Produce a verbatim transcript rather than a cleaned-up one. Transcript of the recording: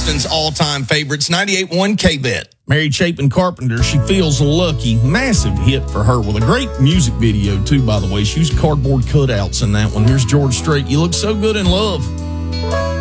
Austin's all-time favorites, ninety-eight point one K-Bet. Mary Chapin Carpenter, She Feels Lucky. Massive hit for her with a great music video, too, by the way. She used cardboard cutouts in that one. Here's George Strait. You look so good in love.